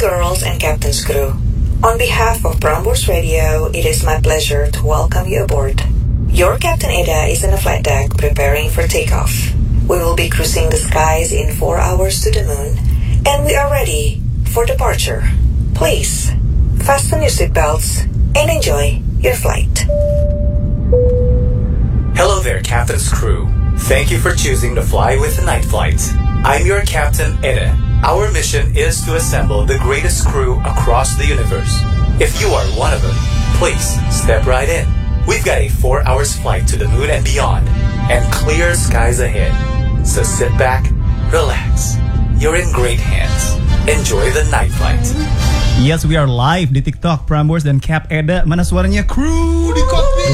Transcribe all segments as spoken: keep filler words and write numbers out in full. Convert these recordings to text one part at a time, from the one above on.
girls, and Captain's crew. On behalf of Prambors Radio, it is my pleasure to welcome you aboard. Your Captain Eda is on the flight deck preparing for takeoff. We will be cruising the skies in four hours to the moon, and we are ready for departure. Please, fasten your seatbelts and enjoy your flight. Hello there, Captain's crew. Thank you for choosing to fly with the night flight. I'm your Captain Eda. Our mission is to assemble the greatest crew across the universe. If you are one of them, please step right in. We've got a four hours flight to the moon and beyond, and clear skies ahead. So sit back, relax. You're in great hands. Enjoy the night flight. Yes, we are live di TikTok Prambors dan Cap Eda. Mana suaranya kru di cockpit?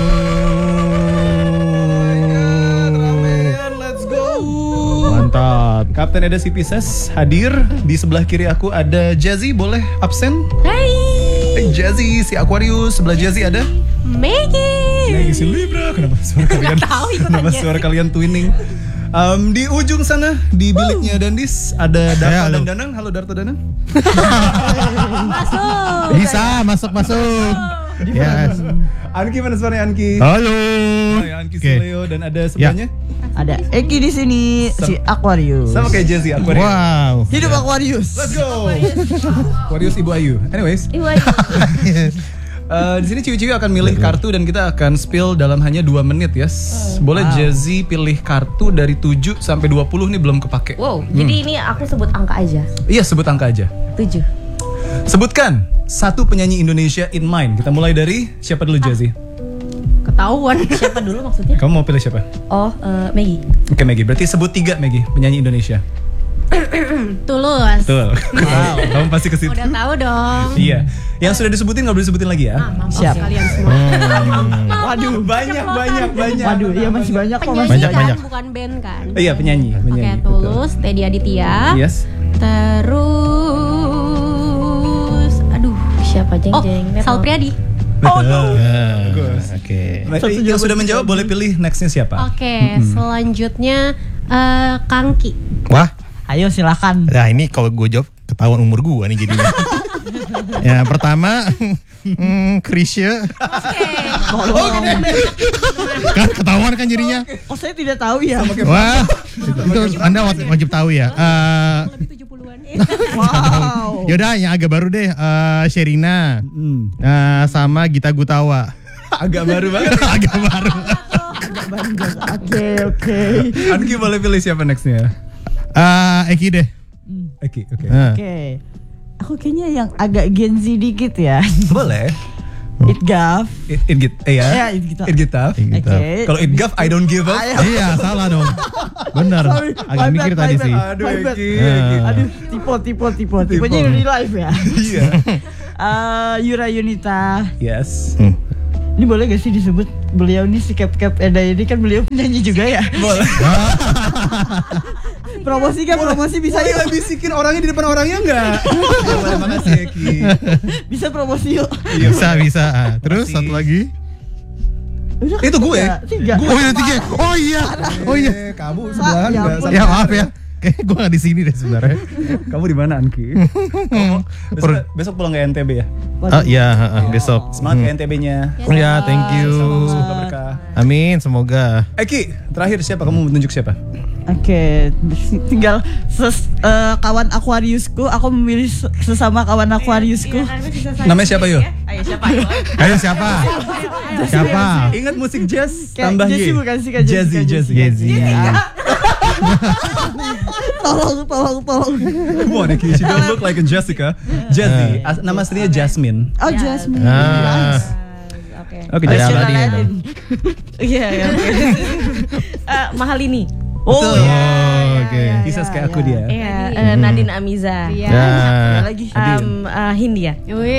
Let's go. Mantap. Kapten Eda C P S S hadir. Di sebelah kiri aku ada Jazzy, boleh absen? Hai. Hey Jazzy, si Aquarius. Sebelah Jazzy ada Maggie. Maggie si Libra. Kenapa suara kalian? tahu, Kenapa suara kalian twinning? Um, di ujung sana di biliknya Dandis ada Darto dan Danang. Halo Darto Danang. Masuk. Bisa masuk masuk. Yes. Anki, mana suaranya Anki? Halo. Hai Anki Sileo, dan ada sebelahnya ada Eki di sini, si Aquarius. sama kayak Jazzy Aquarius. Wow. Hidup Aquarius. Let's go. Aquarius Ibu Ayu. Anyways, Ibu Ayu. Uh, di sini ciwi-ciwi akan milih kartu dan kita akan spill dalam hanya dua menit ya. Yes. Boleh wow. Jazzy pilih kartu dari tujuh sampai dua puluh nih belum kepake. Wow, hmm. jadi ini aku sebut angka aja. Iya, sebut angka aja. tujuh. Sebutkan satu penyanyi Indonesia in mind. Kita mulai dari siapa dulu Jazzy? Ketahuan. Siapa dulu maksudnya? Kamu mau pilih siapa? Oh, uh, Maggie. Oke, Maggie. Berarti sebut tiga Maggie, penyanyi Indonesia. Tulus. Betul. Wow. Kamu pasti ke situ. Udah tahu dong. Iya. Yang sudah disebutin nggak boleh disebutin lagi ya. Ah, siap kalian semua. Hmm. Waduh, banyak banyak banyak. Waduh, iya masih banyak kok. Penyanyi Banyak, kan, banyak. bukan band kan? Iya, penyanyi. Oke, penyanyi, Tulus, Teddy Aditya. Yes. Terus, aduh, siapa jeng Oh, jeng? Sal Priadi. Oh, no. Oke. Yang sudah menjawab boleh pilih nextnya siapa? Oke, selanjutnya uh, Kangki. Wah. Ayo silakan. Nah ini kalau gue jawab ketahuan umur gue nih jadinya. Ya pertama, hmm, Krisya. Oke. Kan ketahuan kan jadinya. Oh saya tidak tahu ya. Wah, itu Anda wajib tahu ya. Uh, Lebih tujuh puluhan. Wow. Yaudah yang agak baru deh, uh, Sherina, Hmm. uh, sama Gita Gutawa. Agak baru banget. Agak baru. Oke oke. Anki boleh pilih siapa nextnya? Uh, Eki deh. Eki, oke. Uh. Oke. Aku kayaknya yang agak Gen Z dikit ya. Boleh. Itgaf. It, it get, eh ya. Ya, it get- It get tough. Oke. Kalau it gaf, I don't give up. Iya salah dong. Bener. Sorry, Agak my mikir bad, tadi my sih. bad. Aduh, My bad. Eki. Uh. Eki. Aduh, tipe tipe tipe. Tipe. Tipenya udah di live ya. Iya. Eh, Yura Yunita. Yes. Hmm. Ini boleh gak sih disebut beliau ini si Cap Cap Eda ini kan beliau penyanyi juga ya? Boleh. Promosi kan promosi bisa Boleh yuk. bisikin orangnya di depan orangnya enggak? Ya, boleh, makasih Eki. Bisa promosi yuk. Bisa bisa. Ah, terus satu lagi. Udah, Itu gue. tiga, tiga. Oh iya tiga. Oh iya. Oh iya. Eh, kamu sebelahan Ya enggak? ampun. Ya maaf ya. Kayaknya gue gak di sini deh sebenarnya. Kamu di mana Anki? Kamu besok, besok pulang ke N T B ya? Oh iya, uh, besok. Semangat ke N T B-nya. Ya, thank you. Semoga berkah. Amin, semoga. Eki, terakhir siapa? Kamu mau tunjuk siapa? Oke, tinggal ses, eh, kawan Aquariusku. Aku memilih se- sesama kawan Aquariusku. Namanya siapa yuk? Ayo siapa? Ayo siapa? Siapa? Ingat musik jazz Kayak tambah Jazzy Y. bukan sih, Kak? Jazzy, Jazzy, Jazzy. Jazzy. Ya. tolong, tolong, tolong. Come on, Eki, she don't look like a Jessica. Jazzy, As- nama aslinya Jasmine. Oh, Jasmine. Ah. Oke. Oke, Ada Jasmine. Aladin ya, dong. Iya, iya. Eh, Mahalini. Oh, Betul. iya. Oh, oke. Kisah kayak aku dia. Iya, eh, Nadine Amiza. Ya. Ada lagi. Um, uh, Hindia.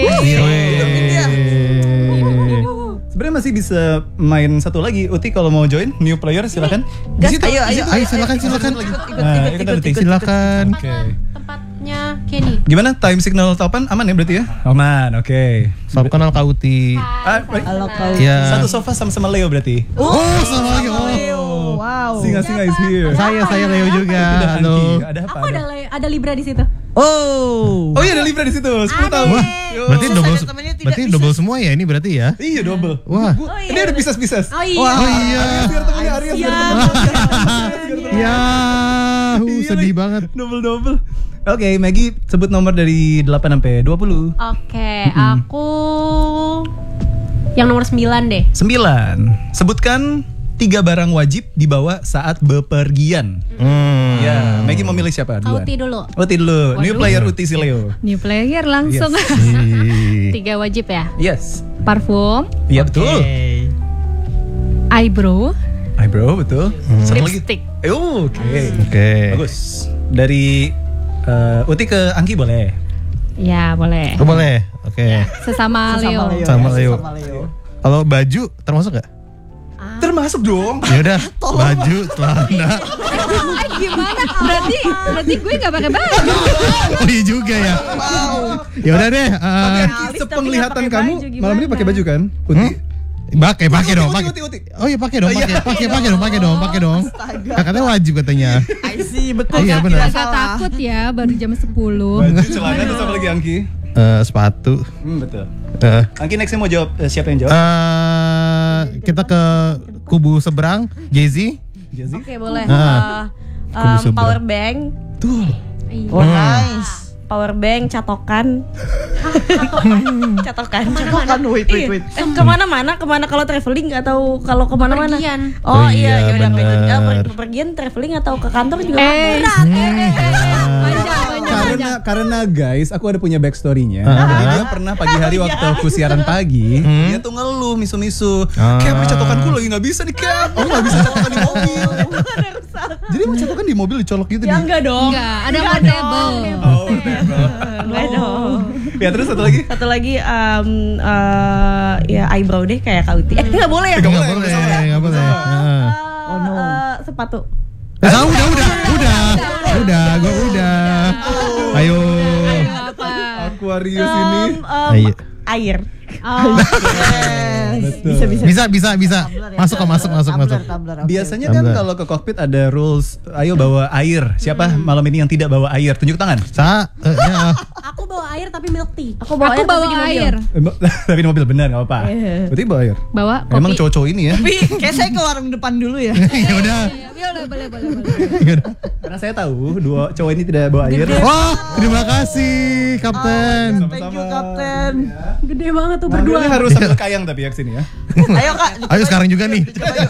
Sebenarnya masih bisa main satu lagi. Uti kalau mau join new player silakan. Di Gas, situ. ayo, ayo, Ayo silakan silakan. Ikut, ikut, Nah, ikut, ikut, ikut, Uti. ikut. Silakan. Oke. Tempatnya Kenny. Gimana time signal Tapan aman ya berarti ya? Aman, oke. Salam kenal Kak Uti. Ah, baik. Halo kau. Ya. Satu sofa sama-sama Leo berarti. Oh, sama lagi. Wow. Singa-singa is here. Saya saya Leo juga. Udah, Halo. Anki. Ada apa? Aku ada ada Libra di situ. Oh. Oh iya ada Libra di situ, sepuluh tahun. Wah, Yo. berarti Terus double ada temennya tidak berarti bisa. double semua ya ini berarti ya? Iya double. Wah. Gua- Oh, iya, ini ada ada- pisah-pisah. Oh iya. Wah. Oh iya. Biar temennya Aries biar Siap. temennya. Ya, uh, Iya, sedih lagi. banget. Double-double. Oke, Maggie sebut nomor dari delapan sampai dua puluh. Oke, aku yang nomor sembilan deh. sembilan. Sebutkan tiga barang wajib dibawa saat bepergian. Hmm. Ya, Maggie mau milih siapa duluan? Uti dulu. Uti dulu. New Waduh. player Uti Sileo. New player langsung. Ih. Tiga wajib ya. Yes. Parfum, Iya betul. Oke. eyebrow, Eyebrow betul. Satu lagi. lipstick. Eh, oh, Oke. Oke. Bagus. Dari eh, Uti ke Angki boleh. Ya boleh. Oh, boleh. Oke. Sesama, Leo. Leo. Sama ya, Leo. Sama Leo. Kalau baju termasuk gak? Termasuk dong. Ya udah, baju, celana. Eh, gimana? Berarti berarti gue nggak pakai baju. Oh iya juga ya. Ya udah deh. Tapi eh, Angki, Alis tapi sepenglihatan nggak pakai kamu baju, gimana? malam ini pakai baju kan? Uti. Hmm? Pakai, pakai Uti, dong, Uti, pakai. Uti, Uti. Oh iya pakai dong, Oh, iya. pakai, pakai, pakai dong, pakai dong, pakai dong. Astaga. Katanya wajib katanya. I see, betul. Iya, Kak, benar. tidak Agak salah. takut ya, baru jam sepuluh. Baju, celana terus apa lagi Angki? Eh, sepatu. Hmm, betul. Eh, Angki nextnya mau jawab eh, siapa yang jawab? eh, kita ke kubu seberang, Jay-Z. Jazzy? Oke, boleh. Ah. Uh, Kubu um, seberang. power bank. Tuh. Iya. Oh, nice. Power bank, catokan. catokan. Catokan, wait, wait, wait. Eh, kemana-mana, kemana kalau traveling atau kalau kemana-mana? Pergian. Oh, Oh, iya, iya, yaudah, bener. bener. Eh, per- pergian traveling atau ke kantor juga Eh, berat. Panjang, panjang, Karena panjang. karena guys, aku ada punya backstory-nya. Ah. Jadi dia pernah pagi hari waktu aku siaran pagi, dia tuh ngeluh misu-misu. Ah. Kayak catokanku lagi nggak bisa nih Cap. Aku nggak bisa catokan di mobil. Jadi mau catokan di mobil dicolok gitu Ya di. enggak dong. Enggak, ada Enggak portable. Oh, Enggak dong. ya terus satu lagi. Satu lagi um, eh, ya eyebrow deh kayak Kauti. Eh enggak boleh ya? Nggak Nggak boleh, boleh, nggak nggak boleh. Ah. Oh no. Sepatu. Eh, udah, udah, udah, udah, gua udah. Ayo. Apa? Aquarius ini. Um, um, Ayo. air. Oh, Betul. Bisa, bisa. Bisa, bisa, bisa. Masuk kok, masuk, masuk, Tumbler, masuk. tumbler, oke. Biasanya kan Tumbler. kalau ke kokpit ada rules, ayo bawa air. Siapa malam ini yang tidak bawa air? Tunjuk tangan. Sa, eh, ya. aku bawa air tapi milk tea. Aku bawa aku air bawa tapi di mobil. air. Tapi di mobil benar nggak apa-apa. Berarti bawa air. Bawa kopi. Emang cowok-cowok ini ya. Tapi kayak saya ke warung depan dulu ya. Ya udah. Ya udah, boleh, boleh, boleh. Ya udah. Karena saya tahu dua cowok ini tidak bawa air. Oh, terima kasih, Kapten. Thank you, Kapten. Gede banget tuh Nah, berdua. ini harus sambil kayang tapi ya kesini ya. Ayo, Kak. Ayo sekarang juga nih.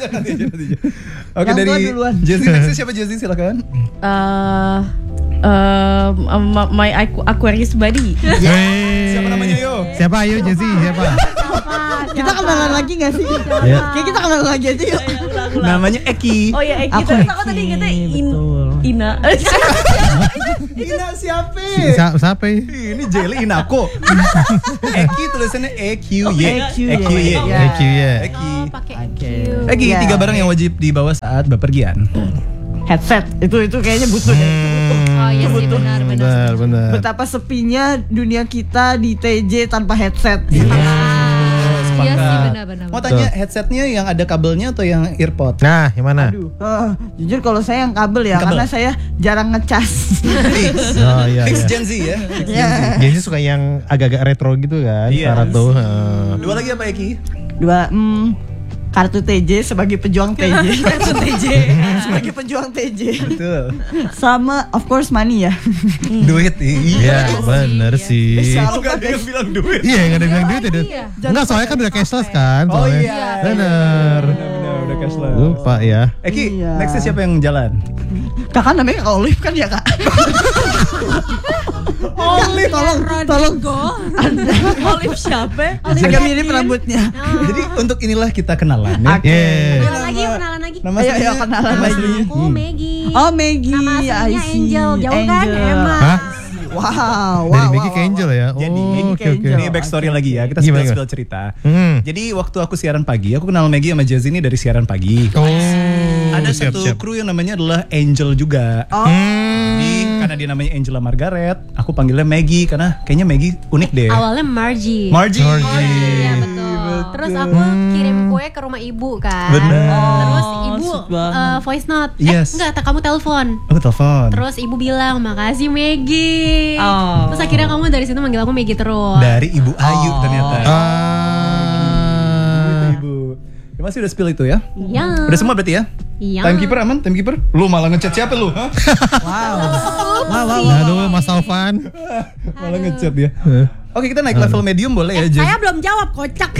Oke Yang dari tua duluan. Jazzy next siapa Jazzy silakan. Eh um, um, my Aqu- Aquarius buddy. Wey. Siapa namanya yo? Siapa ayo Jesse? Siapa? Kita kenalan lagi gak sih? Ya. Kayak kita kenalan lagi aja yuk. Namanya Eki. Oh ya Eki. Aku Terus Eki, aku tadi ingetnya In, betul. Ina. Ina siapa? Sa- Siapa? ya? Ini Jelly Inako. Eki tulisannya E Q Y. E Q Y. E Q Y. Ya. Thank you ya. Eki. Oh, pakai Oke. Q. Eki Ya. tiga barang yang wajib dibawa saat bepergian. Headset. Itu itu kayaknya butuh deh. Oh iya sih, benar, benar. Benar, benar. Betapa sepinya dunia kita di T J tanpa headset. Iya sih, Sepakat. benar, benar. Mau tanya headsetnya yang ada kabelnya atau yang earpod? Nah, yang mana? Aduh, eh, jujur kalau saya yang kabel ya, Kabel. karena saya jarang ngecas. Fix. Oh iya, Fix iya. Gen Z ya. Fix Gen Z. Ya. Jadi suka yang agak-agak retro gitu kan, Iya. Sarah tuh. heeh. Dua lagi apa Eki? Dua, hmm, kartu T J sebagai pejuang T J. Kartu T J sebagai pejuang T J. Betul. Sama of course money ya. Duit. Iya. Iya, bener sih. Bisa. Oh, gak ada yang bilang duit. Iya, nggak ada yang bilang duit ya. Dut. Iya. Enggak, soalnya kan udah cashless kan. Oh soalnya. iya. Bener. Benar-benar udah cashless. Lupa ya. Eki, Iya. nextnya siapa yang jalan? Kakak namanya Kak Olive kan ya, Kak? Olive, tolong, tolong. Anda Olive siapa? Agak mirip rambutnya. Jadi untuk inilah kita kenalan ya. Oke. Yeah. Kenalan lagi, yuk, kenalan lagi. Nama Ayo, ayo, aslinya- kenalan nama lagi. aslinya- Aku Maggie. Oh, Maggie. Nama I aslinya see. Angel. Jauh kan? Angel. Emang. Hah? Wow, wow. Dari wow, Maggie ke wow, Angel wow. ya. Jadi, Oh, oke oke. Angel. Ini backstory lagi ya, kita Gimana, spill-spill cerita. Hmm. Jadi waktu aku siaran pagi, aku kenal Maggie sama Jazzy ini dari siaran pagi. Oh, Ada siap, satu siap. kru yang namanya adalah Angel juga. Oh, Jadi karena dia namanya Angela Margaret, aku panggilnya Maggie karena kayaknya Maggie unik deh. Awalnya Margie. Margie. Margie. Iya, betul. Terus aku kirim kue ke rumah ibu kan. Bener. Terus Oh, ibu sweet banget. uh, voice note. Yes. Eh enggak, kamu telepon. Aku telepon. Terus ibu bilang, makasih Maggie. Oh. Terus akhirnya kamu dari situ manggil aku Maggie terus. Dari Ibu Ayu ternyata. Ah. Ibu. Ya, masih udah spill itu ya? Iya. Udah semua berarti ya? Iya. Timekeeper aman? Timekeeper? Lu malah ngechat siapa lu? Hah? Wow. Wow, wow, Aduh, Mas Taufan. Malah ngechat ya. Oke, kita naik level medium boleh ya, Jess? Saya belum jawab, kocak.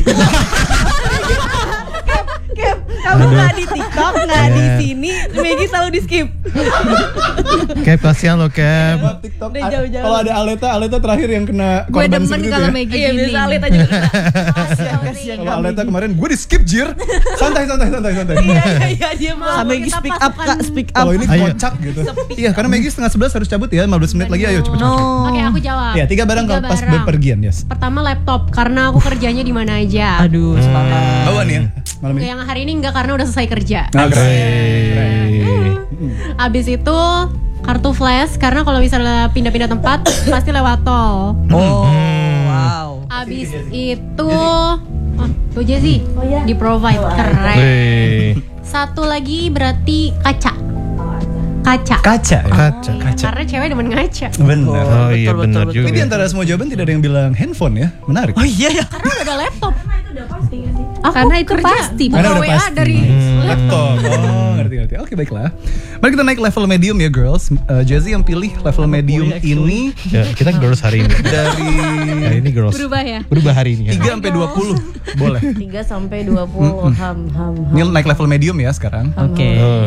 Kep, kamu nggak di TikTok, nggak di sini, Maggie selalu di skip. Cap, kasihan lo Cap. TikTok. Udah jauh-jauh. Kalau ada Aleta, Aleta terakhir yang kena Gue korban demen seperti itu kalau ya. Maggie Iya, gini. biasa Alit aja kena. Kasihan, kasihan Kalau kami. Aleta kemarin gue di skip jir. Santai, santai, santai, santai. Iya, iya, iya, dia mau. Mau Maggie kita speak up, pasukan. Kak, speak up. Kalau ini Ayo. kocak gitu. Iya, karena Maggie setengah sebelas harus cabut ya. lima belas menit lagi, ayo cepet-cepet. No. Oke, aku jawab. Ya, tiga barang kalau pas barang. bepergian, yes. Pertama laptop, karena aku kerjanya di mana aja. Aduh, semangat. Bawa nih ya, malam ini. Yang hari ini enggak karena udah selesai kerja. Nah, keren. Abis itu kartu flash, karena kalau misalnya pindah-pindah tempat pasti lewat tol. Oh, wow. Abis itu oh, tuh Jessy di provide keren. Wih. Satu lagi berarti kaca. Kaca. Kaca ya? Kaca. Kaca. Karena cewek demen ngaca. Benar. Oh iya Betul, benar betul, juga. Tapi di antara semua jawaban tidak ada yang bilang handphone ya. Menarik. Oh iya ya. Karena udah ada laptop. Aku Karena itu kerja pasti. buka Karena udah W A pasti. dari Laptop. Oh, ngerti ngerti. Oke, baiklah. Mari kita naik level medium ya, girls. Uh, Jessy yang pilih level medium ini Ya, kita girls hari ini. dari Hari ini girls. berubah ya. Berubah hari ini. tiga sampai dua puluh. Boleh. tiga sampai dua puluh ham ham ham. Ini naik level medium ya sekarang. Oke. Oh.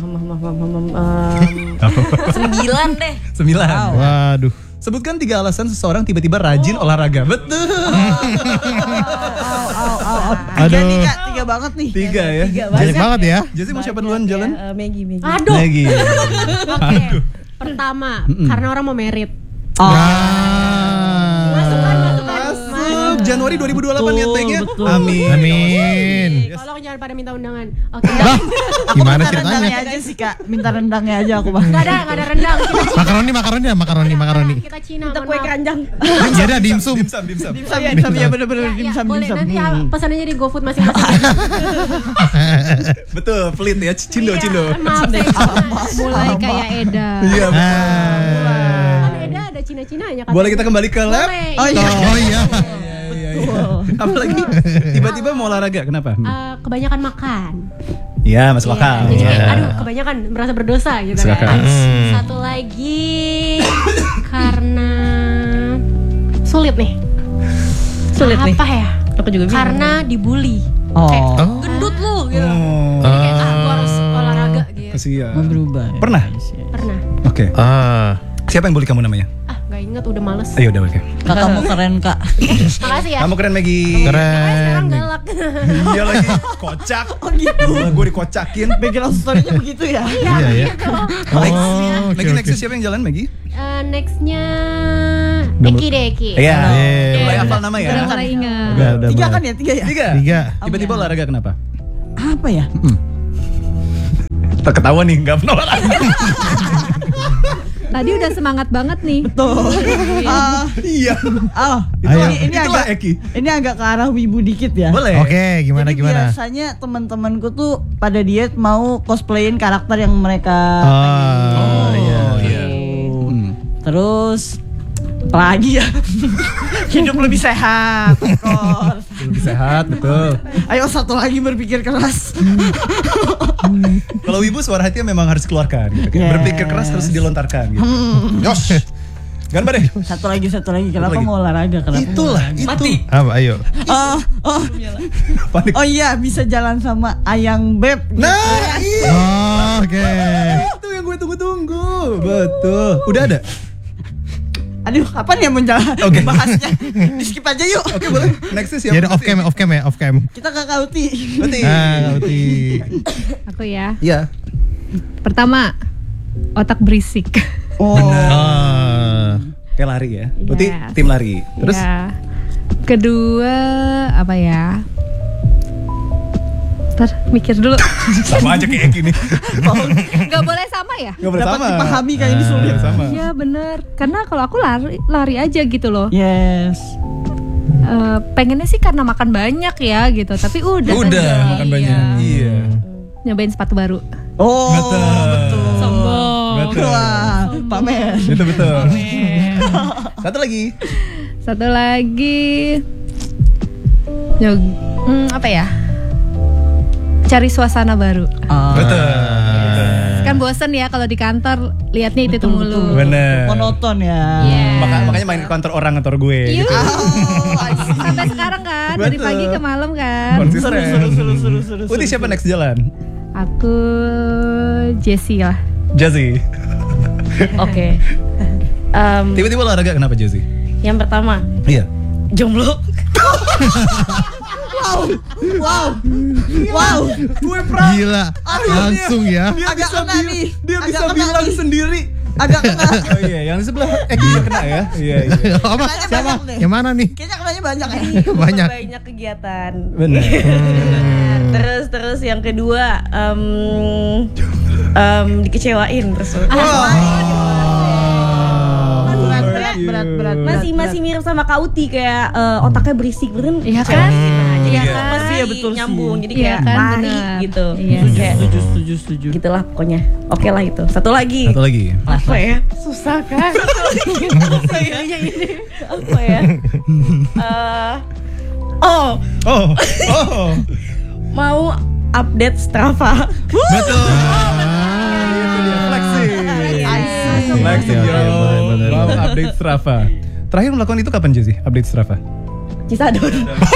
Sembilan deh. Sembilan. Waduh. Sebutkan tiga alasan seseorang tiba-tiba rajin olahraga. Betul. Tiga Aduh. nih Kak, tiga banget nih. Tiga ya. Banyak banget ya. Jessy mau siapa duluan jalan? Eh, Maggie, Maggie. Aduh. Lagi. Oke. Pertama, karena orang mau merit. Oh. Masuk kan, masuk kan. Masuk Januari dua ribu dua puluh delapan Betul, nyatanya. betul. Amin. Amin. Tolong jangan pada minta undangan. Oke. Lah, gimana Minta rendangnya ceritanya? aja sih Kak. Minta rendangnya aja aku bang. Gak ada, gak ada rendang. Kita Makaroni, makaroni, ya, makaroni, makaroni. Kita Cina. Kita mohon kue maaf. keranjang. Ya udah dimsum. Dimsum, dimsum. Dimsum, dimsum ya bener-bener Ya, ya, dimsum, boleh dimsum. nanti ya, pesan aja di GoFood masing-masing. Betul, pelit ya. Cindo, cindo. Kan maaf, saya Mulai kayak Eda. Iya. Ah. kan Eda ada Cina-Cinanya kan. Boleh kita kembali ke lab? Boleh. Oh iya. Oh iya. Iya, iya. Apalagi tiba-tiba mau olahraga, kenapa? Eh, kebanyakan makan. Iya, masuk Iya, akal. jadi kayak, Iya. aduh kebanyakan merasa berdosa gitu Masuk kan. akal. Hmm. Satu lagi karena sulit nih. Sulit nih. Apa ya? Aku juga bingung. Karena dibully. Oh. Kayak gendut lu gitu. Oh, Jadi kayak ah gua harus olahraga gitu. kasihan. Mau berubah. ya? Pernah? Pernah. Oke. Ah. Siapa yang bully kamu namanya? Ah gak inget udah males. Ayo udah oke. Kak kamu keren Kak. Makasih ya. Kamu keren Maggie. Makanya Keren. sekarang galak. Iya lagi. Kocak. Oh gitu. Gue dikocakin. Background story-nya begitu ya. Iya ya. Gitu. Oh, Next. oke, Maggie oke. nextnya siapa yang jalan Maggie? Eh, nextnya Udah Eki deh Eki. Iya. Iya. Mulai hafal nama ya. Udah mulai ingat. Udah, udah Tiga mulai. kan ya, tiga ya. Tiga. Tiga. Tiba-tiba olahraga kenapa? Apa ya? Terketawa nih, nggak pernah olahraga. Tadi udah semangat banget nih. Tuh. Ah, Iya. oh, Ayo. ini, ini Itulah agak Eki. ini agak ke arah wibu dikit ya. Boleh. Oke, gimana Jadi gimana? biasanya teman-temanku tuh pada diet mau cosplayin karakter yang mereka Oh, iya. iya. Hmm. Terus apa lagi ya? Hidup lebih sehat, of course. Lebih sehat, betul. Ayo satu lagi berpikir keras. Kalau wibu suara hatinya memang harus keluarkan. Gitu. Kayak Yes. Berpikir keras harus dilontarkan. Gitu. Yosh. Gambar deh. Satu lagi, satu lagi. Kenapa lagi. mau olahraga? Kenapa mau Itulah, olahraga? itu. Apa? Ayo. Oh, oh, Panik. oh iya bisa jalan sama Ayang Beb. Nah, iya. Oh, oke. Itu yang gue tunggu-tunggu. Betul. Udah ada? Aduh, kapan ya menjalan? Oke. Bahasnya. Di skip aja yuk. Oke, boleh. Nextnya siapa? Ya udah off cam, off cam ya, off cam. Kita ke Kauti. Berarti. Ah, Uti. Aku ya. Iya. Pertama, otak berisik. Oh. Ah. Kayak lari ya. Berarti Yes. tim lari. Terus Ya. Kedua, apa ya? Ntar mikir dulu. sama aja kayak Eki nih. Gak boleh sama ya? Gak boleh Dapat sama. dipahami kayak ini sulit. Iya, sama. Iya bener. Karena kalau aku lari lari aja gitu loh. Yes. Uh, pengennya sih karena makan banyak ya gitu, tapi udah Udah kan, makan iya. banyak. Iya. Nyobain sepatu baru. Oh, Betul. betul. Sombong. Betul. Wah, pamer. Itu betul. Satu lagi. Satu lagi. Nyog, hmm, apa ya? Cari suasana baru. Ah. Betul. Kan bosen ya kalau di kantor liatnya itu itu Betul, mulu. betul. Bener. Monoton ya. Iya. Maka, makanya main ke kantor orang kantor gue. Iya. Gitu. Sampai sekarang kan, dari Betul. pagi ke malam kan. Konsisten. Seru, seru, seru, seru, seru, Uti seru. siapa next jalan? Aku Jessie lah. Jazzy. Oke. Em, Tiba-tiba olahraga kenapa Jazzy? yang pertama, Iya. jomblo. Wow. Wow. Gue pra. Gila, langsung ya. Dia Agak bisa kena bil- nih. Dia Agak bisa kena bilang nih. sendiri. Agak kena. Oh iya, yang di sebelah eh dia kena ya. Iya, iya. Apa? Kenanya Siapa? banyak deh. Yang mana nih? Kayaknya kenanya banyak ya. Banyak. Banyak kegiatan. Benar. Terus terus yang kedua em, em, dikecewain terus. Berat, berat, berat, berat. Masih masih mirip sama Kak Uti kayak eh, otaknya berisik bener. Iya kan? Jadi Iya itu kan? masih Iya, betul sih. nyambung. Jadi Iya kayak kan, mari benar. gitu. Iya. Kayak Setuju, setuju, setuju. gitulah pokoknya. Oke lah itu. Satu lagi. Satu lagi. Apa ya? Susah kan? Kayaknya ini. Apa ya? Eh, oh, Oh. Oh. mau update Strava. Betul. Itu dia flexing. Flexing Oke, yo. oke, benar, benar, Mau benar. update Strava. Terakhir melakukan itu kapan Jazzy? Update Strava. Cisadon.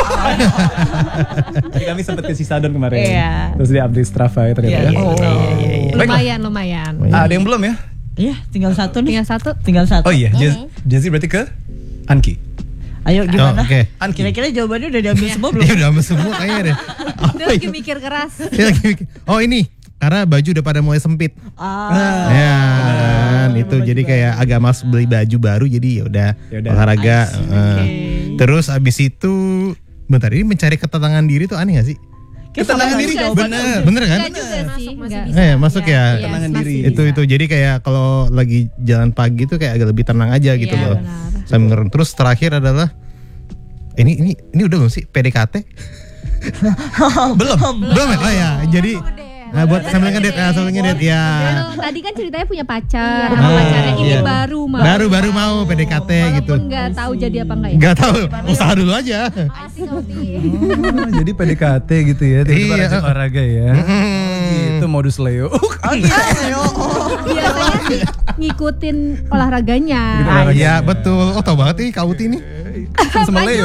Tadi kami sempat ke Cisadon kemarin. Iya. Terus dia update Strava ya ternyata. Iya, ya. iya, Oh. Baiklah. Lumayan, lumayan. Ah, ada yang belum ya? Iya, tinggal satu nih. Tinggal satu. Tinggal satu. Oh iya, Jaz- Jazzy berarti ke Anki. Ayo gimana? Oh, oke. Anki. Kira-kira jawabannya udah diambil semua belum? Dia udah ambil semua kayaknya deh. Dia lagi mikir keras. Dia lagi mikir. Oh ini, karena baju udah pada mulai sempit. Ah. Ya, kan, itu jadi kayak agak mas beli baju baru jadi ya udah Yaudah. olahraga. I see, eh. okay. Terus abis itu, bentar ini mencari ketenangan diri tuh aneh gak sih? Ketenangan diri jawaban. bener. Bener kan? Enggak juga sih. Enggak. Eh masuk ya. Iya, Ketenangan masih diri. bisa. Itu itu jadi kayak kalau lagi jalan pagi tuh kayak agak lebih tenang aja gitu Iya, loh. benar. Sambil ngerem. Terus terakhir adalah ini ini ini udah belum sih P D K T? belum, belum ya? Oh ya, jadi nah, buat sambil ngedate, ya, sambil ngedate ya. Kalau tadi kan ceritanya punya pacar, Ah, sama pacarnya ini iya. baru mau. Baru baru mau P D K T gitu. Walaupun nggak tahu jadi apa enggak ya. Nggak tahu, usaha dulu aja. Asik Oti. Oh, jadi P D K T gitu ya, tiba-tiba Iya. rajin olahraga ya. Itu modus Leo. Biasanya sih ngikutin olahraganya. Gitu olahraganya. Iya betul. Oh tahu banget nih Kak Uti nih. Kan sama Leo.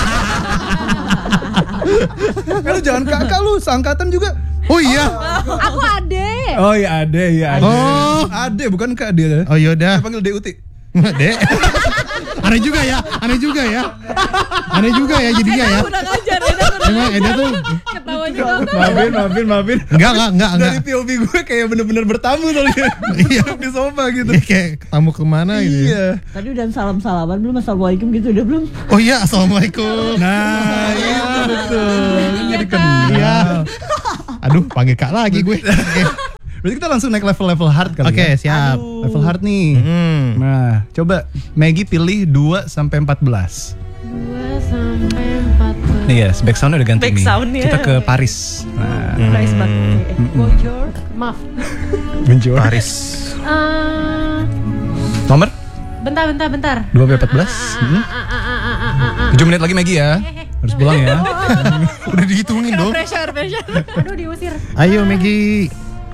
Kan lu jangan kakak lu, seangkatan juga. Oh iya. Aku ade. Oh iya Ade, iya Ade. Oh. Ade bukan Kak dia. Oh yaudah. Saya panggil De Uti. Dek. Aneh juga ya, aneh juga ya. Aneh juga ya jadinya ya. Udah ngajar, udah Emang Eda tuh ketawa juga. Maafin, maafin, maafin. enggak enggak enggak enggak. Dari P O V gue kayak bener-bener bertamu soalnya. Iya. Di sofa gitu. Dia kayak tamu kemana gitu. ya. Iya. Tadi udah salam-salaman belum? Assalamualaikum gitu udah belum? Oh iya, assalamualaikum. Nah, itu betul. Jadi kenal. Iya. Aduh, panggil Kak lagi gue. Oke, Berarti kita langsung naik level-level hard kali Oke, ya. siap. Level hard nih. Hmm. Nah, coba Maggie pilih dua sampai empat belas. dua sampai empat belas. Nih ya, back sound udah ganti Back nih. sound-nya. Kita ke Paris. Nah, Price banget. Bonjour. Maaf. Benjol. Paris. Eh, Nomor bentar, bentar, bentar. dua sampai empat belas. Hmm. Ah, ah, ah, ah, ah, ah, ah. tujuh menit lagi Maggie ya. Harus pulang ya. Udah dihitungin dong. Pressure, pressure. Aduh, diusir. Ayo Maggie.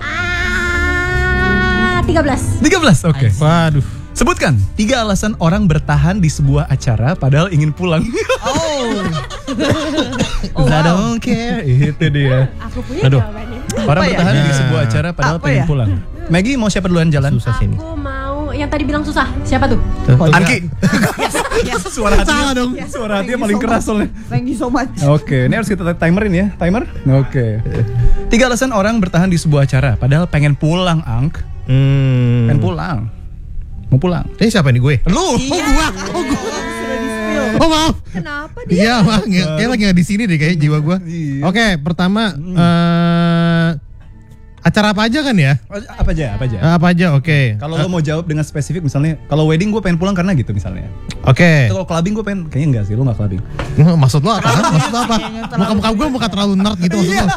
Ah, tiga belas. tiga belas, oke. Waduh. Sebutkan tiga alasan orang bertahan di sebuah acara padahal ingin pulang. Oh. Oh, I don't care. Itu dia. Aku punya Aduh. jawabannya. Orang Apa ya? bertahan di Nah. sebuah acara padahal Apa pengen ya? pulang. Maggie mau siapa duluan jalan? Susah sini. Aku mau yang tadi bilang susah. Siapa tuh? Anki. Suara hati. Salah dong. Suara hatinya paling keras soalnya. Thank you so much. Oke, ini harus kita timerin ya. Timer? Oke. Tiga alasan orang bertahan di sebuah acara padahal pengen pulang, Angk. Hmm. Pengen pulang. Mau pulang. Ini siapa nih gue? Lu. Oh gua. Oh gua. Oh maaf. Kenapa Iya, maaf. Nggak- kayak lagi nggak di sini deh kayak jiwa gua. Iya. Oke, pertama eh Acara apa aja kan ya? Apa aja, apa aja. Uh, apa aja, oke. Okay. Kalau lo mau jawab dengan spesifik, misalnya kalau wedding gue pengen pulang karena gitu misalnya. Oke. Okay. Kalau clubbing gue pengen, kayaknya enggak sih, lo nggak clubbing. Maksud lo apa? Maksud lo apa? Muka-muka gue muka terlalu nerd gitu maksud lo?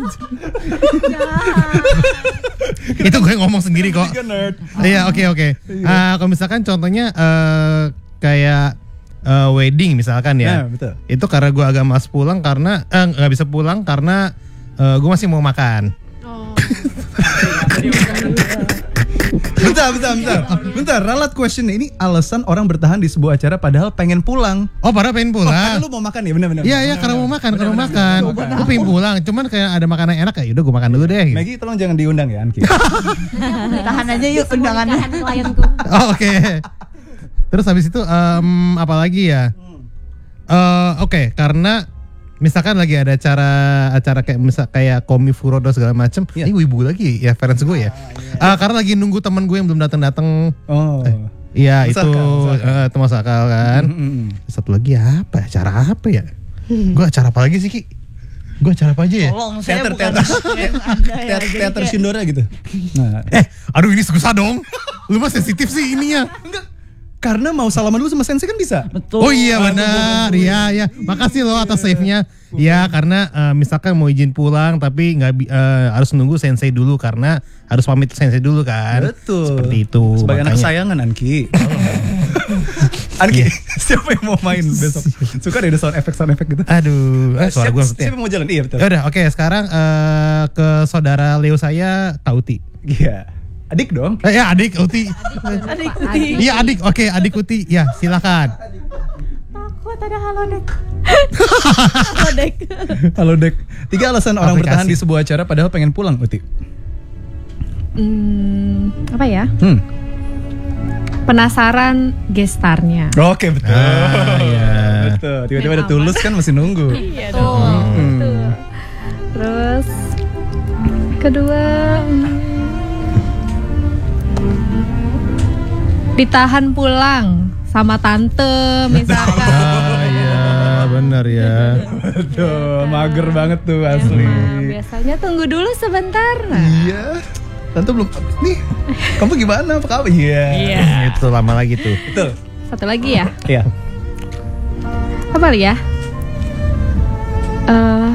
Itu gue ngomong sendiri kok. Iya, oke oke. Kalau misalkan contohnya uh, kayak uh, wedding misalkan ya. Nah, betul. Itu karena gue agak mas pulang karena nggak uh, bisa pulang karena uh, gue masih mau makan. Bentar, bentar, bentar. Bentar, ralat question ini alasan orang bertahan di sebuah acara padahal pengen pulang. Oh, padahal pengen pulang. Oh, karena lu mau makan ya, benar-benar. Iya, iya, karena mau makan, karena mau makan. Gue pengen pulang, cuman kayak ada makanan enak ya udah gue makan dulu deh. Gitu. Maggie, tolong jangan diundang ya, Anki. Tahan aja yuk undangannya. Oh, oke. Okay. Terus habis itu um, apa lagi ya? Uh, oke, okay, karena misalkan lagi ada acara acara kayak misal kayak Komi Furodo segala macem, yeah. Ini wibu lagi ya reference gue ya. Uh, karena lagi nunggu teman gue yang belum datang-datang. Oh. Eh, iya itu uh, itu masuk akal kan. Mm-hmm. Satu lagi apa? Acara apa ya? Gue acara apa lagi sih Ki? Gue acara apa aja ya? Tolong, teater teater teater teater Shindora gitu. Nah, eh, aduh ini susah dong. Lu mah sensitif sih ininya. Enggak. Karena mau salaman dulu sama sensei kan bisa. Betul. Oh iya benar, iya ya. Makasih loh atas save-nya. Ya karena uh, misalkan mau izin pulang tapi nggak uh, harus nunggu sensei dulu karena harus pamit sensei dulu kan. Betul. Seperti itu. Sebagai anak kesayangan Anki. Anki, siapa yang mau main besok? Suka deh ada sound effect sound effect gitu. Aduh, eh, suara gue maksudnya. Siapa mau jalan? Iya betul. Ya udah, oke okay, sekarang uh, ke saudara Leo saya Tauti. Iya. Adik dong. Eh, ya adik Uti. Adik Uti. Iya adik, oke okay, adik Uti. Ya silakan. Takut ada halodeck. Halodeck. Halodeck. Tiga alasan orang Aplikasi. bertahan di sebuah acara padahal pengen pulang, Uti. Hmm, apa ya? Hmm. Penasaran gestarnya. Oke, betul. Ah, iya. Betul. Tiba-tiba ada Tulus kan masih nunggu. Iya dong. Hmm. Betul. Terus kedua hmm, ditahan pulang sama tante misalkan. Ah iya, benar ya. Betul, mager banget tuh asli. Nah, biasanya tunggu dulu sebentar. Nah. Iya. Tante belum. Nih, kamu gimana? Apa kabar? Iya. Iya. Itu lama lagi tuh. Betul. Satu lagi ya. Iya. Apa ya? Eh,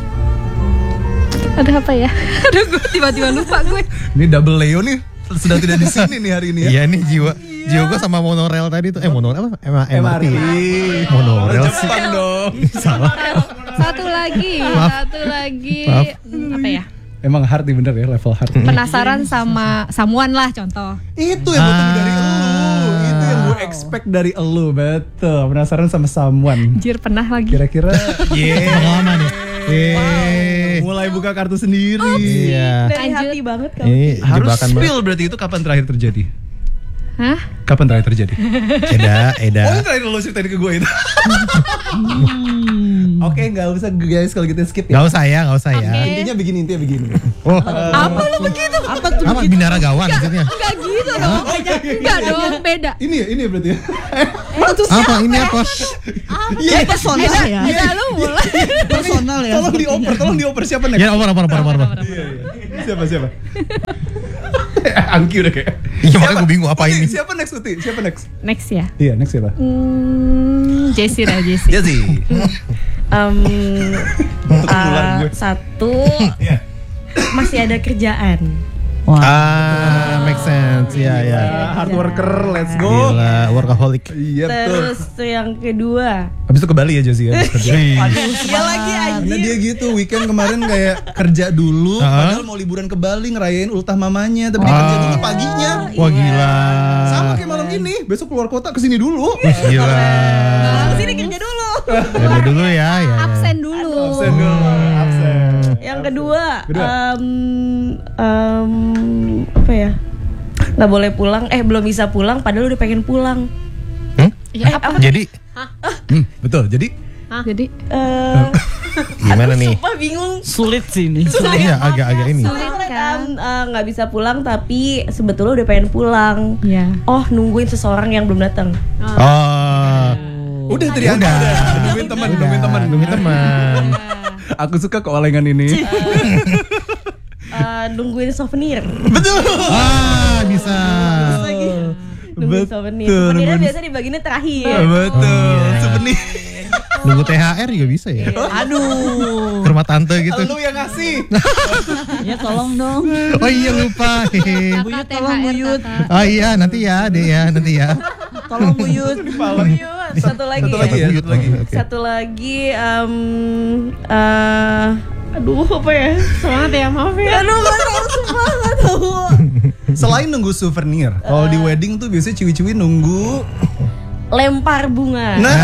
ada apa ya? Aduh, gue tiba-tiba lupa gue. Ini double Leo nih sedang tidak di sini nih hari ini ya. Iya nih jiwa. Jiwa gue sama monorail tadi tuh. Eh monorail apa? M R T. M R T. Monorail sih. Jepang dong. Salah. Satu lagi, Maaf. satu lagi. Maaf. Hmm, apa ya? Emang hard nih bener ya, level hard. Penasaran sama someone lah contoh. Itu yang gue tunggu dari Ah. elu. Itu yang gue expect dari elu. Betul. Penasaran sama someone. Anjir pernah lagi. Kira-kira. Yeay. Pengalaman ya. Yeay. Mulai buka kartu sendiri. Iya. Dari Lanjut. hati banget kamu. Ini Harus jebakan spill banget. berarti itu kapan terakhir terjadi? Hah? Kapan terakhir terjadi? Eda, Eda. Oh, terakhir lo ceritain ke gue itu. Oke, nggak usah guys kalau gitu skip ya. Gak usah ya, gak usah ya. Intinya begini, intinya begini. Oh, Apa lu begitu? Apa tuh? apa binara gawan maksudnya? Enggak gitu dong. Enggak dong, beda. Ini ya, ini ya berarti ya. Apa ini apa? Iya, personal ya. Beda lu mulai. Personal ya. Tolong dioper, tolong dioper siapa next? Ya, apa apa apa apa apa. Iya, iya. Siapa siapa? Angki udah kayak. Iya makanya gue bingung apa Oke, ini. siapa next Uti? Siapa next? Next ya. Iya, next siapa? Hmm, Jessie lah Jessie. Jazzy. Um, Ketular gue. satu Iya. masih ada kerjaan. Ah, make sense. Iya, ya. Hard worker, let's go. Gila, workaholic. Iya betul. Terus tuh yang kedua, Habis itu ke Bali ya Jazzy ya. dia lagi Karena anjir. dia gitu weekend kemarin kayak kerja dulu, Uh-huh. padahal mau liburan ke Bali ngerayain ultah mamanya, tapi dia kerja dulu paginya. Wah gila. Sama kayak malam ini, besok keluar kota kesini dulu. Wih, gila. Nah, sini kerja dulu. Kerja dulu ya, ya. Absen dulu. Absen dulu, absen. Yang kedua, Kedua. em, em, apa ya? Nggak boleh pulang, eh belum bisa pulang, padahal udah pengen pulang. Hmm? Ya, apa? Jadi Hmm, betul. Jadi Jadi Eh, gimana nih? Sumpah bingung. Sulit sih ini. Iya, agak-agak ini. sulit kan? Em, eh, nggak bisa pulang, tapi sebetulnya udah pengen pulang. Iya. Oh, nungguin seseorang yang belum datang. Oh, udah tadi udah. Nungguin teman, nungguin teman, nungguin teman. Aku suka keolengan ini. uh, nungguin souvenir. Betul. Ah, bisa. Lagi. Nungguin souvenir. Betul, Souvenirnya nungguin- biasa dibaginya terakhir. Betul. Souvenir. Nunggu T H R juga bisa ya. Aduh. Ke rumah tante gitu. Lu yang ngasih. Ya tolong dong. Oh iya lupa. Hehe. Buyut tolong Buyut. Oh iya nanti ya, deh ya, nanti ya. Tolong Buyut. Buyut. Satu lagi. Satu ya. lagi ya, satu lagi. Oke. Satu lagi um, uh, aduh apa ya? Semangat ya, maaf ya. Aduh gak tahu sumpah gak tahu. Selain nunggu souvenir, kalau di wedding tuh biasanya ciwi-ciwi nunggu. Lempar bunga. Nah.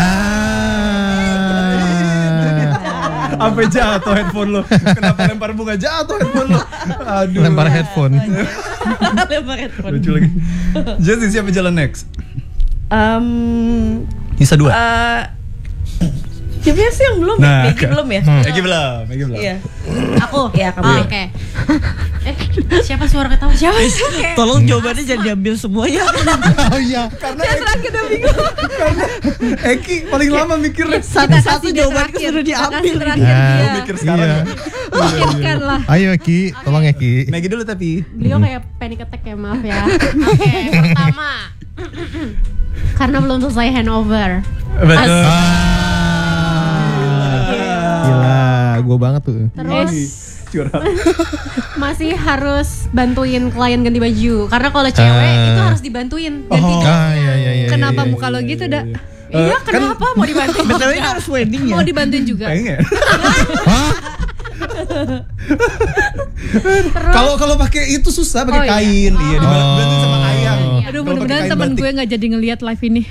Sampai jatuh headphone lo. Kenapa lempar bunga jatuh headphone lo? Aduh. Lempar headphone. Lempar headphone. Lucu lagi. Jadi siapa jalan next? Um, Nisa dua. uh, Siapa sih yang belum? Nah, Maggie kan. belum ya? Egi belum, Egi belum. Iya. Aku. Iya, kamu. Oh, oke. Eh, siapa suara ketawa? Siapa sih? Tolong jawabannya jangan diambil semua ya. Oh iya. Karena Eki, karena Eki paling lama mikirnya. Satu-satu jawabanku sudah diambil. terakhir Ah, dia. Mikir sekarang. Iya. Pikirkan lah. Ayo Ki, tolong ya Ki. Maggie dulu tapi. Beliau kayak panic attack ya, maaf ya. Oke, pertama. Karena belum selesai handover. Betul. Gila, gue banget tuh. Terus Curhat. masih harus bantuin klien ganti baju. Karena kalau cewek Ah. itu harus dibantuin ganti. Ah iya iya iya. Kenapa iya, muka lo gitu, dak? Iya, kenapa mau dibantuin? B T W ini harus wedding ya. Mau dibantuin juga. Pengen. Hah? Kalau kalau pakai itu susah pakai Oh, iya. kain, iya dibantu sama Oh. ayam. Aduh, Kalau pakai mudah-mudahan kain temen batik. gue nggak jadi ngelihat live ini.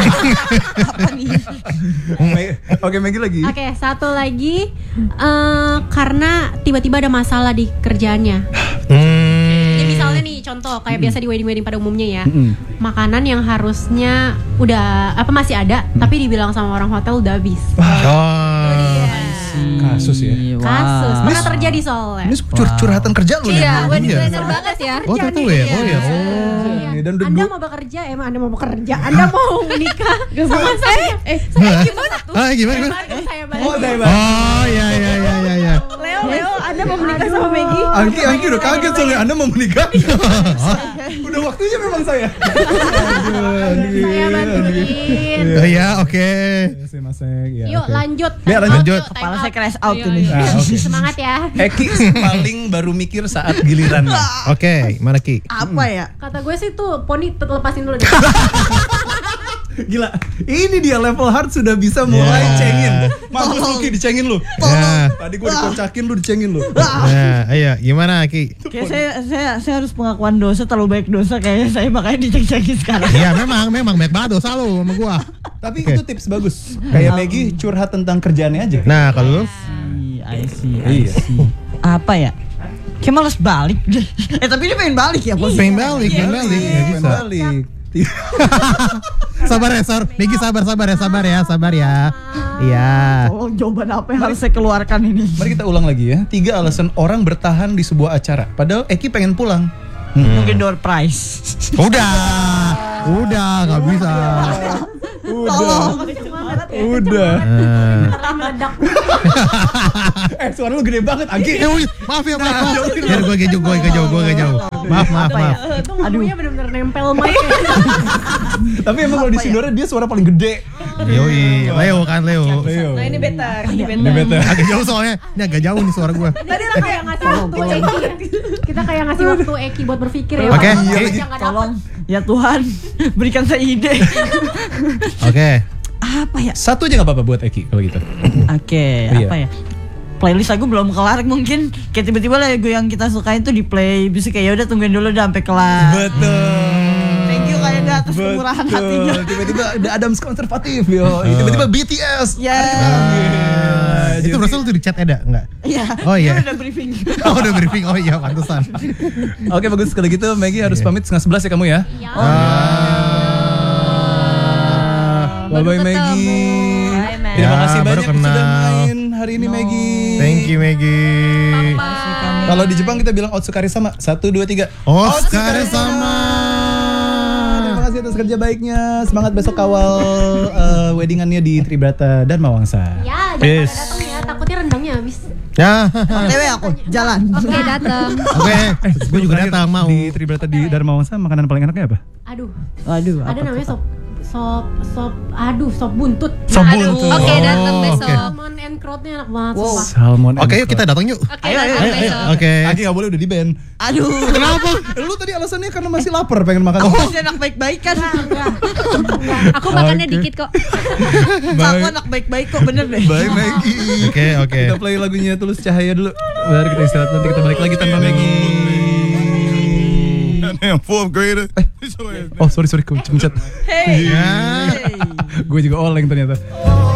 Me- Oke, Maggie lagi. Oke, satu lagi eh, karena tiba-tiba ada masalah di kerjaannya. Hmm. Jadi misalnya nih contoh kayak biasa di wedding-wedding pada umumnya ya. Mm-mm. Makanan yang harusnya udah apa masih ada tapi dibilang sama orang hotel udah habis. Oh. Kasus ya. Kasus Ini- pernah terjadi soalnya. Ini cur- curhatan kerja lu nih. Iya, wedding Iya. planner banget ya. Oh tentu ya. Oh ya. Oh. Iya. Dan udah Anda dua- mau bekerja, emang Anda mau bekerja, Anda mau menikah sama saya. Eh, saya gimana tuh? Ah gimana gimana? Baru saya Oh, balik. saya Oh iya iya iya iya iya. Leo, Leo, Anda mau menikah sama Maggie? Angki, Angki udah kaget soalnya Anda mau menikah. Udah waktunya memang saya. Aduh, Saya bantuin. Oh ya oke. Ya, Yuk oke. lanjut. Ya, lanjut. Time Kepala out. saya crash out Ayo, ini. ayo. Ah, oke. Semangat ya. Eki paling baru mikir saat gilirannya. Oke, mana Ki? Apa ya? Kata gue sih tuh poni tet- lepasin dulu deh. Gila, ini dia level hard sudah bisa mulai Ya. cengin. Mampus lu Ki, dicengin lu. Ya. Tadi gue dikocakin lu, dicengin lu. Nah, ayo gimana Ki? Kayak saya, saya saya harus pengakuan dosa, terlalu baik dosa kayaknya saya makanya dicek-cekin sekarang. Iya memang memang baik banget dosa lu sama gua. Tapi Oke. itu tips bagus. Kayak Maggie curhat tentang kerjaannya aja. Nah kalau lu I see, I Iya. see. Apa ya? Kayak males balik. eh tapi dia pengen balik ya bos. pengen balik, pengen balik, nggak Pengen bisa. balik. Sabar ya, sabar. Megi sabar, sabar ya, sabar ya, sabar ya. Iya. Tolong jawaban apa yang harus saya keluarkan ini? Mari kita ulang lagi ya. Tiga alasan orang bertahan di sebuah acara. Padahal Eki pengen pulang. Mungkin door prize. Udah, udah, nggak bisa. Udah. Udah. Nah. Setelah meledak. Eh, suara lu gede banget, Angki. Eh, wih, maaf ya, maaf. maaf. Ya, gue gak jauh, gue gak jauh, gue gak jauh. Maaf, maaf, maaf. Eh, Tuh ngomongnya bener-bener nempel mic. Tapi emang kalau di Sindora dia suara paling gede. Yoi, Leo kan, Leo. Leo. Nah ini better, ini Ini better. better. Agak jauh soalnya, ini agak jauh nih suara gue. Tadi lah kayak ngasih waktu Eki. Kita kayak ngasih waktu Eki buat berpikir ya. Oke, Kalau oke. yang nggak dapet. Tolong ya Tuhan berikan saya ide. Oke. Apa ya? Satu aja nggak apa-apa buat Eki kalau gitu. Oke, Iya. apa ya? Playlist aku belum kelar mungkin kayak tiba-tiba lagu yang kita sukain tuh di play bisa kayak ya udah tungguin dulu udah sampai kelar. Betul. Thank you kayak ada atas kemurahan hatinya. Tiba-tiba ada Adams konservatif yo. Tiba-tiba B T S. Ya. Ah, itu berasal tuh di chat Eda, enggak? Iya. Oh, iya. Dia udah briefing. Oh udah briefing, oh iya pantesan. Oke bagus kalau gitu Maggie harus pamit setengah sebelas ya kamu ya. Iya. Ah, bye bye Maggie. Terima Ya, kasih baru banyak sudah kenal. main hari ini Maggie. Thank you Maggie. Kalau di Jepang kita bilang otsukare sama. Satu dua tiga. Oscar sama. Terima kasih atas kerja baiknya. Semangat besok kawal uh, weddingannya di Tribrata dan Mawangsa. Ya, jangan Yes. pada datang ya. Takutnya rendangnya nih habis. Ya. O T W aku jalan. Oke, datang. Oke, gue juga datang mau. Di Tribrata di Dharma Wangsa makanan paling enaknya apa? Aduh. Waduh, Ada apa namanya tuh, sop sop sop aduh sop buntut. Sop Nah, buntut. aduh. Oke, datang Oh, besok. oke. Salmon and crowd-nya enak banget Wow. sumpah. Salmon. Oke, yuk kita datang yuk. Oke, Ayo, ayo, datang ayo, besok. Oke. Agi gak boleh udah di band. Aduh. Kenapa? Lu tadi alasannya karena masih lapar pengen makan. Aku masih anak baik-baik kan. Aku makannya Oke. dikit kok. Aku anak baik-baik kok bener deh. Baik Maggie. Oke, oke. Kita play lagunya Tulus Cahaya dulu. Baru kita istirahat nanti kita balik lagi tanpa Maggie. Damn, fourth grader. Oh sorry sorry, kepencet. Hey. Ya. Hey. Gue juga oleng ternyata. Oh.